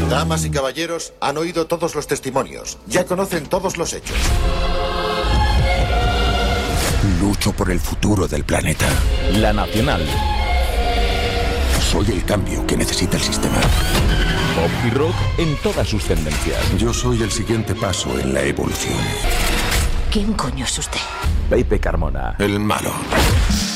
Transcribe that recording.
Damas y caballeros, han oído todos los testimonios. Ya conocen todos los hechos. Lucho por el futuro del planeta. La Nacional. Soy el cambio que necesita el sistema. Pop y rock en todas sus tendencias. Yo soy el siguiente paso en la evolución. ¿Quién coño es usted? Pepe Carmona. El malo.